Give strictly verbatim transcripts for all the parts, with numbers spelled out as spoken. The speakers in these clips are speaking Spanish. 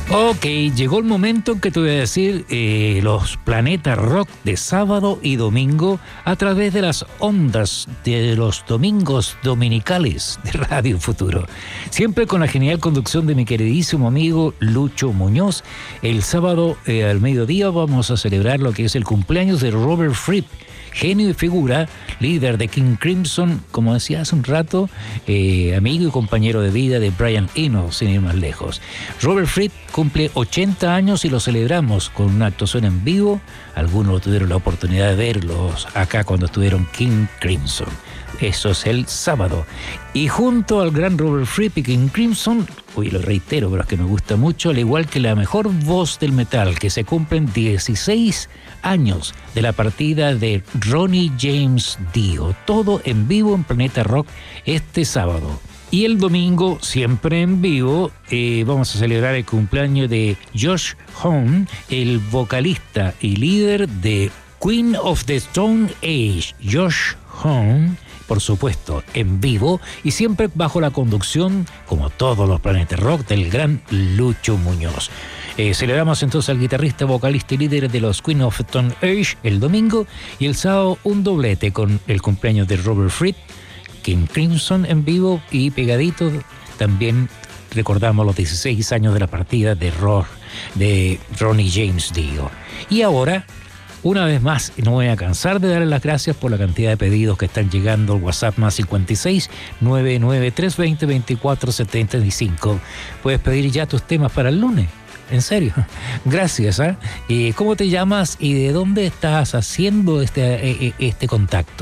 Ok, llegó el momento en que te voy a decir eh, los planetas rock de sábado y domingo a través de las ondas de los domingos dominicales de Radio Futuro. Siempre con la genial conducción de mi queridísimo amigo Lucho Muñoz. El sábado eh, al mediodía vamos a celebrar lo que es el cumpleaños de Robert Fripp, genio y figura, líder de King Crimson, como decía hace un rato, eh, amigo y compañero de vida de Brian Eno, sin ir más lejos. Robert Fripp cumple ochenta años y lo celebramos con una actuación en vivo. Algunos tuvieron la oportunidad de verlos acá cuando estuvieron King Crimson. Eso es el sábado. Y junto al gran Robert Fripp y King Crimson, hoy lo reitero, pero es que me gusta mucho, al igual que la mejor voz del metal, que se cumplen dieciséis años de la partida de Ronnie James Dio. Todo en vivo en Planeta Rock este sábado. Y el domingo, siempre en vivo, eh, vamos a celebrar el cumpleaños de Josh Homme, el vocalista y líder de Queen of the Stone Age. Josh Homme, por supuesto, en vivo y siempre bajo la conducción, como todos los Planetas Rock, del gran Lucho Muñoz. Eh, celebramos entonces al guitarrista, vocalista y líder de los Queen of the Stone Age el domingo, y el sábado un doblete con el cumpleaños de Robert Fripp, King Crimson en vivo, y pegadito también recordamos los dieciséis años de la partida de, Ro, de Ronnie James Dio. Y ahora, una vez más, no voy a cansar de darle las gracias por la cantidad de pedidos que están llegando al WhatsApp más cincuenta y seis, noventa y nueve, trescientos veinte, veinticuatro setenta y cinco. Puedes pedir ya tus temas para el lunes. En serio, gracias. ¿eh? ¿Y cómo te llamas y de dónde estás haciendo este, este contacto?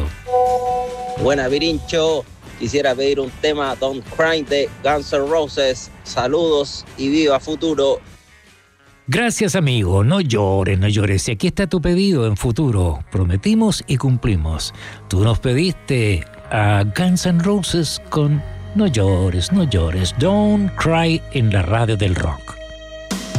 Buena, Virincho. Quisiera pedir un tema, Don't Cry, de Guns N' Roses. Saludos y viva Futuro. Gracias, amigo. No llores, no llores. Y aquí está tu pedido en Futuro. Prometimos y cumplimos. Tú nos pediste a Guns N' Roses con No llores, no llores. Don't Cry en la radio del rock.